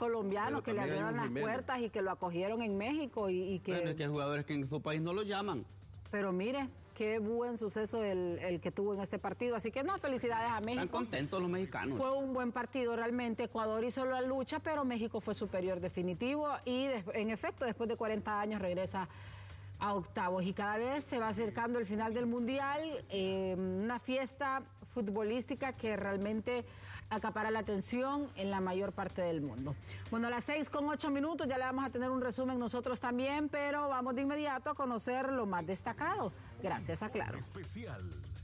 colombianos que le abrieron las puertas y que lo acogieron en México y que... Bueno, es que hay jugadores que en su país no lo llaman. Pero mire, qué buen suceso el que tuvo en este partido. Así que no, felicidades a México. Están contentos los mexicanos. Fue un buen partido realmente. Ecuador hizo la lucha, pero México fue superior definitivo y en efecto, después de 40 años regresa a octavos y cada vez se va acercando el final del Mundial, una fiesta futbolística que realmente acapara la atención en la mayor parte del mundo. Bueno, a las 6:08, ya le vamos a tener un resumen nosotros también, pero vamos de inmediato a conocer lo más destacado. Gracias a Claro. Especial.